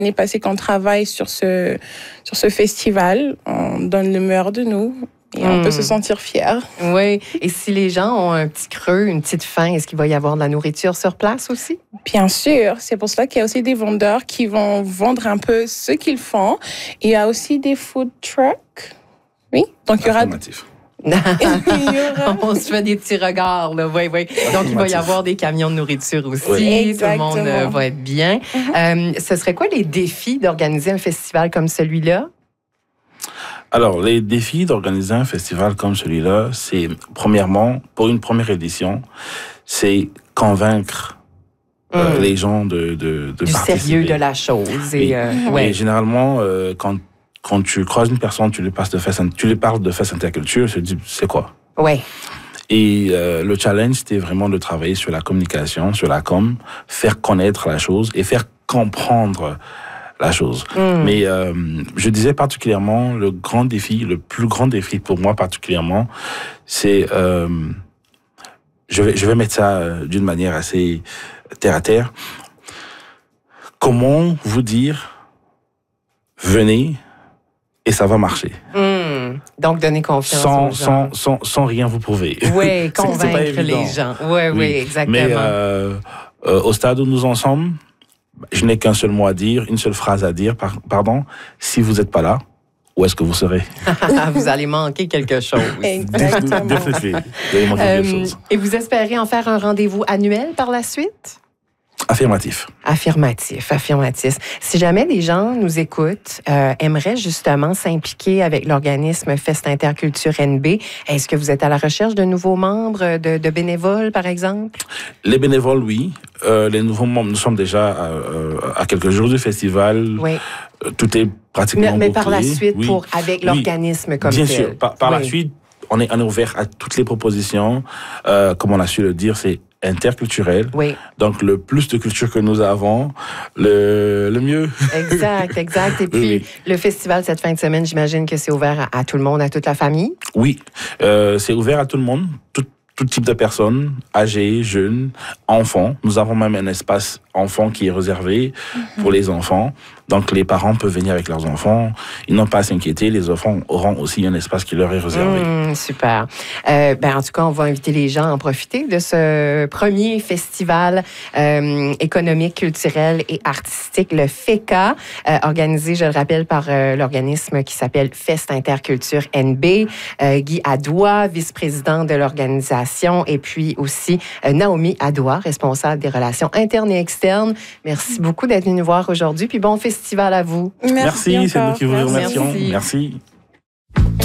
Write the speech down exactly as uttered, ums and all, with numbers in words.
L'année passée qu'on travaille sur ce, sur ce festival, on donne le meilleur de nous. Et on mmh. peut se sentir fier. Oui. Et si les gens ont un petit creux, une petite faim, est-ce qu'il va y avoir de la nourriture sur place aussi? Bien sûr. C'est pour cela qu'il y a aussi des vendeurs qui vont vendre un peu ce qu'ils font. Et il y a aussi des food trucks. Oui. Donc, il y aura... On se fait des petits regards, là. Oui, oui. Donc, il va y avoir des camions de nourriture aussi. Oui. Tout le monde euh, va être bien. Mm-hmm. Euh, ce serait quoi les défis d'organiser un festival comme celui-là? Alors, les défis d'organiser un festival comme celui-là, c'est, premièrement, pour une première édition, c'est convaincre mmh. euh, les gens de, de, de du participer. sérieux de la chose. Et, et, euh, et ouais. généralement, euh, quand, quand tu croises une personne, tu lui, passes de fest, tu lui parles de fest interculture, tu te dis, c'est quoi? Oui. Et euh, le challenge, c'était vraiment de travailler sur la communication, sur la com, faire connaître la chose et faire comprendre la chose. Mm. Mais euh, je disais particulièrement, le grand défi, le plus grand défi pour moi particulièrement, c'est, euh, je vais, je vais mettre ça d'une manière assez terre à terre. Comment vous dire, venez et ça va marcher. Mm. Donc, donner confiance sans, aux gens. Sans, sans, sans rien vous prouver. Oui, convaincre les gens. Oui, oui, oui, exactement. Mais euh, euh, au stade où nous en sommes, je n'ai qu'un seul mot à dire, une seule phrase à dire, par, pardon, si vous n'êtes pas là, où est-ce que vous serez? Vous allez manquer quelque chose. Exactement. Vous allez manquer euh, quelque chose. Et vous espérez en faire un rendez-vous annuel par la suite? Affirmatif. Affirmatif, affirmatif. Si jamais les gens nous écoutent, euh, aimeraient justement s'impliquer avec l'organisme Fest Interculture N B, est-ce que vous êtes à la recherche de nouveaux membres, de, de bénévoles, par exemple? Les bénévoles, oui. Euh, les nouveaux membres, nous sommes déjà à, euh, à quelques jours du festival. Oui. Euh, tout est pratiquement Mais, mais bouclé. par la suite, oui. pour, avec oui. l'organisme comme Bien tel. sûr. Par, par oui. la suite, on est, on est ouvert à toutes les propositions. Euh, comme on a su le dire, c'est interculturel. Oui. Donc, le plus de culture que nous avons, le, le mieux. Exact, exact. Et puis, oui, oui. le festival cette fin de semaine, j'imagine que c'est ouvert à, à tout le monde, à toute la famille? Oui, euh, c'est ouvert à tout le monde, tout, tout type de personnes, âgées, jeunes, enfants. Nous avons même un espace enfant qui est réservé mm-hmm. pour les enfants. Donc, les parents peuvent venir avec leurs enfants. Ils n'ont pas à s'inquiéter. Les enfants auront aussi un espace qui leur est réservé. Mmh, super. Euh, ben, en tout cas, on va inviter les gens à en profiter de ce premier festival euh, économique, culturel et artistique, le FECA, euh, organisé, je le rappelle, par euh, l'organisme qui s'appelle Fest Interculture N B. Euh, Guy Adoua, vice-président de l'organisation, et puis aussi euh, Naomi Adoua, responsable des relations internes et externes. Merci beaucoup d'être venu nous voir aujourd'hui. Puis bon festival à vous. Merci, Merci c'est nous qui vous Merci. remercions. Merci. Merci.